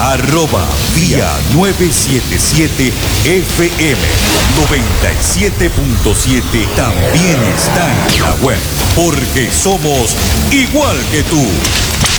Vía 977 FM 97.7 también está en la web, porque somos igual que tú.